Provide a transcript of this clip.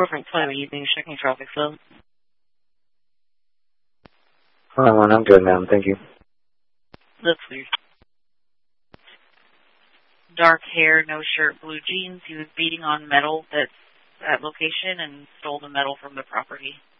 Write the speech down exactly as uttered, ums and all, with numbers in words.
Four-Front Time Evening, checking traffic flow. Hi, one, I'm good, ma'am. Thank you. Looks weird. Dark hair, no shirt, blue jeans. He was beating on metal that's at location and stole the metal from the property.